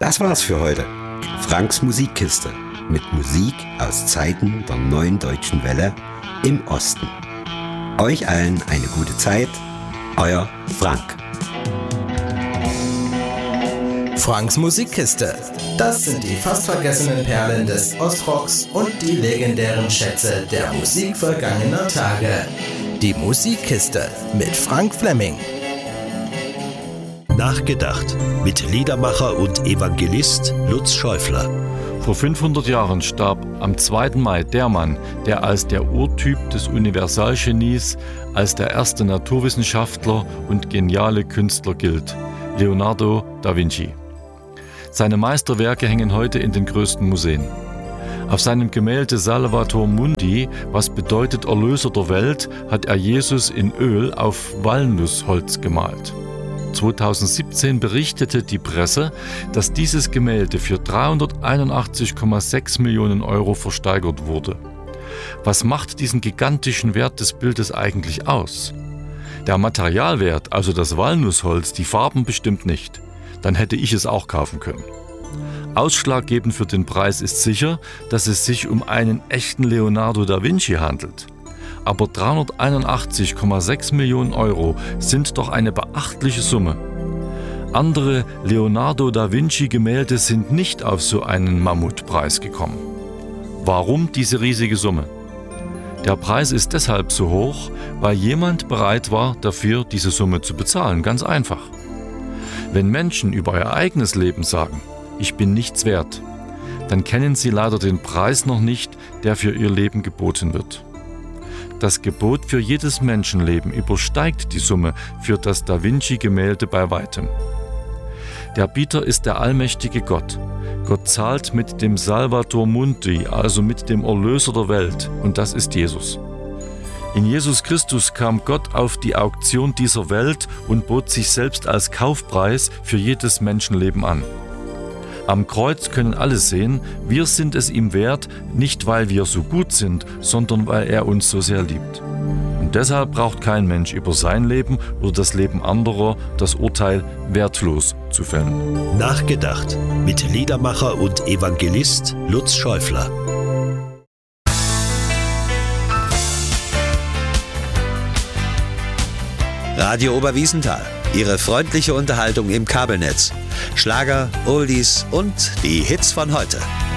Das war's für heute. Franks Musikkiste mit Musik aus Zeiten der Neuen Deutschen Welle im Osten. Euch allen eine gute Zeit. Euer Frank. Franks Musikkiste. Das sind die fast vergessenen Perlen des Ostrocks und die legendären Schätze der Musik vergangener Tage. Die Musikkiste mit Frank Flemming. Nachgedacht mit Liedermacher und Evangelist Lutz Schäufler. Vor 500 Jahren starb am 2. Mai der Mann, der als der Urtyp des Universalgenies, als der erste Naturwissenschaftler und geniale Künstler gilt, Leonardo da Vinci. Seine Meisterwerke hängen heute in den größten Museen. Auf seinem Gemälde Salvator Mundi, was bedeutet Erlöser der Welt, hat er Jesus in Öl auf Walnussholz gemalt. 2017 berichtete die Presse, dass dieses Gemälde für 381,6 Millionen Euro versteigert wurde. Was macht diesen gigantischen Wert des Bildes eigentlich aus? Der Materialwert, also das Walnussholz, die Farben bestimmt nicht. Dann hätte ich es auch kaufen können. Ausschlaggebend für den Preis ist sicher, dass es sich um einen echten Leonardo da Vinci handelt. Aber 381,6 Millionen Euro sind doch eine beachtliche Summe. Andere Leonardo da Vinci Gemälde sind nicht auf so einen Mammutpreis gekommen. Warum diese riesige Summe? Der Preis ist deshalb so hoch, weil jemand bereit war, dafür diese Summe zu bezahlen. Ganz einfach. Wenn Menschen über ihr eigenes Leben sagen, ich bin nichts wert, dann kennen sie leider den Preis noch nicht, der für ihr Leben geboten wird. Das Gebot für jedes Menschenleben übersteigt die Summe für das Da Vinci-Gemälde bei weitem. Der Bieter ist der allmächtige Gott. Gott zahlt mit dem Salvator Mundi, also mit dem Erlöser der Welt, und das ist Jesus. In Jesus Christus kam Gott auf die Auktion dieser Welt und bot sich selbst als Kaufpreis für jedes Menschenleben an. Am Kreuz können alle sehen, wir sind es ihm wert, nicht weil wir so gut sind, sondern weil er uns so sehr liebt. Und deshalb braucht kein Mensch über sein Leben oder das Leben anderer das Urteil wertlos zu fällen. Nachgedacht mit Liedermacher und Evangelist Lutz Schäufler. Radio Oberwiesenthal. Ihre freundliche Unterhaltung im Kabelnetz. Schlager, Oldies und die Hits von heute.